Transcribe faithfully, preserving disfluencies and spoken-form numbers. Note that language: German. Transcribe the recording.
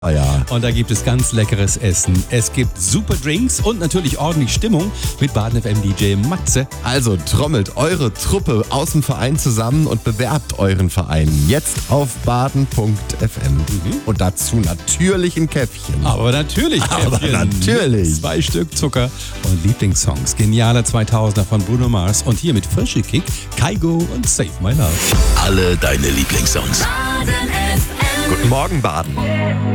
Ah ja. Und da gibt es ganz leckeres Essen. Es gibt super Drinks und natürlich ordentlich Stimmung mit Baden F M D J Matze. Also trommelt eure Truppe aus dem Verein zusammen und bewerbt euren Verein jetzt auf baden punkt f m. Mhm. Und dazu natürlich ein Käffchen. Aber natürlich, Aber Käffchen. natürlich. Zwei Stück Zucker und Lieblingssongs. Geniale zweitausender von Bruno Mars und hier mit Frische Kick, Kaigo und Save My Love. Alle deine Lieblingssongs. Baden F M. Guten Morgen, Baden.